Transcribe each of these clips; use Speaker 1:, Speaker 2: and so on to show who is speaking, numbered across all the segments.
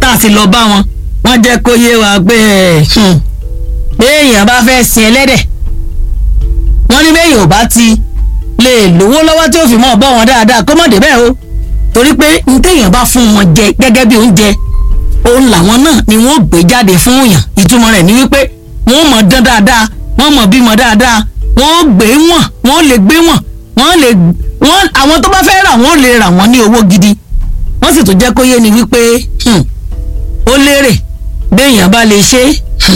Speaker 1: tá a sì lọ bá wọn wọ́n jẹ́ kó yé wa pé èèyàn bá fẹ́ sin ẹlẹ́dẹ̀ wọ́n ní bẹ́ẹ̀ yóò bá ti lè lówó lọ́wọ́ tí ó fi mọ́ bọ́ wọn dáadáa kó mọ̀ débẹ̀ o torí pé ní téèyàn bá fún wọn jẹ gẹ́gẹ́ bí oúnjẹ òun làwọn náà ni wọ́n gbé jáde fún yàn ìtumọ̀ rẹ̀ ni wípé wọ́n mọ̀ dán dáadáa wọ́n mọ̀ bímọ dáadáa wọ́n gbé wọ́n lè gbé wọ́n àwọn tó bá fẹ́ rà wọ́n lè rà wọ́n ní owó gidi wọ́n sì tún jẹ́ kó yé ni wípé ó lérè béèyàn bá lè ṣe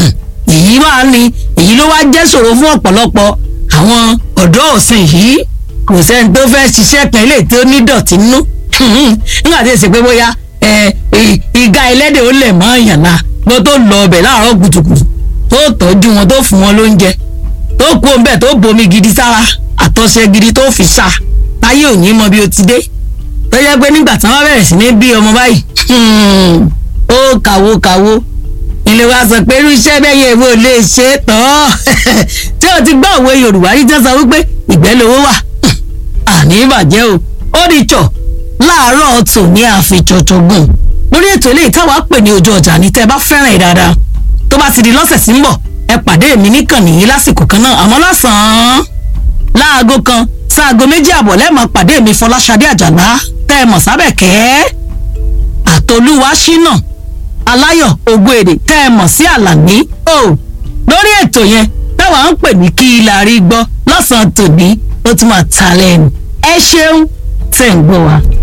Speaker 1: èyí ló wá jẹ́ ṣòro fún ọ̀pọ̀lọpọ̀ àwọn ọ̀dọ́ ọ̀sìn yìí kò sẹ́ni tó fẹ́ ṣiṣẹ́ kan ilé tó ní dọ̀tí nínú nígbà tí èsì pé bóyá ìga ẹlẹ́dẹ̀ ó lẹ̀ mọ́ èèyàn la bó tó lọ ọbẹ̀ láàárọ̀ kùtùkùtù tó tọ́jú wọn tó fún wọn lóúnjẹ tó kú ọbẹ̀ tó bomi gidi sára àtọ̀ṣẹ gidi tó fi ṣá táyé òní mọ bí o ti dé tó yẹ pé nígbà tí wọ́n bẹ̀rẹ̀ sí ní bí ọmọ báyìí ó kàwó ilé wa sọ pé irú iṣẹ́ bẹ́ẹ̀ yẹ ìwé ò lè ṣe é tán tí o ti gbọ́ òwe Yorùbá yìí jẹ́ sọ wípé ìgbẹ́ lówó wà àní ìbàjẹ́ o ó di tsọ̀ láàárọ̀ tò ní àfijọ́jọ́gùn lórí ètò eléyìí táwa pè ní ojú ọjà ní tẹ́ ẹ bá fẹ́ràn ẹ̀ dáadáa tó bá ti di lọ́sẹ̀ tí ń bọ̀ ẹ pàdé mi níkànnì yìí lásìkò kan náà àmọ́ lọ́sàn-án láago kan sáago 2:30 lẹ́ẹ̀mọ́ pàdé mi Fọláṣadé Àjàlá tẹ́ ẹ mọ̀ Sábẹ̀kẹ́ àtolúwa ṣínà aláyọ̀ Ògúnèdè tẹ́ ẹ mọ̀ sí Àlàní o lórí ètò yẹn táwa ń pè ní kí ilà rí gbọ́ lọ́sàn-án tòní ó tún máa ta lẹ́nu ẹ ṣeun tẹ̀ ń gbọ́ wa.